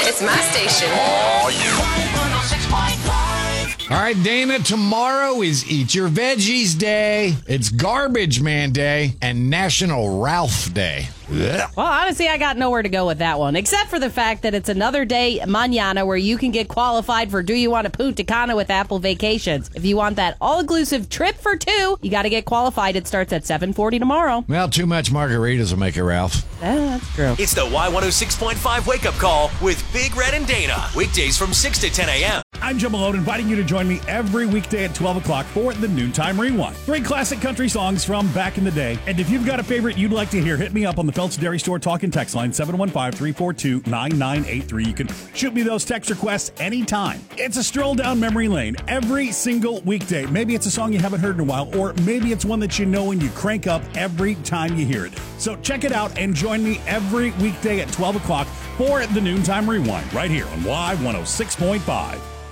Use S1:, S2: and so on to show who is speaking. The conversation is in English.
S1: It's my station.
S2: All right, Dana, tomorrow is Eat Your Veggies Day. It's Garbage Man Day and National Ralph Day.
S3: Well, honestly, I got nowhere to go with that one, except for the fact that it's another day, mañana, where you can get qualified for Do You Want to Punta Cana with Apple Vacations. If you want that all-inclusive trip for two, you got to get qualified. It starts at 7:40 tomorrow.
S2: Well, too much margaritas will make it, Ralph.
S3: That's true.
S4: It's the Y106.5 Wake Up Call with Big Red and Dana. Weekdays from 6 to 10 a.m.
S5: I'm Jim Malone, inviting you to join me every weekday at 12 o'clock for the Noontime Rewind. 3 classic country songs from back in the day. And if you've got a favorite you'd like to hear, hit me up on the Phelps Dairy Store talk and text line 715-342-9983. You can shoot me those text requests anytime. It's a stroll down memory lane every single weekday. Maybe it's a song you haven't heard in a while, or maybe it's one that you know and you crank up every time you hear it. So check it out and join me every weekday at 12 o'clock for the Noontime Rewind right here on Y106.5.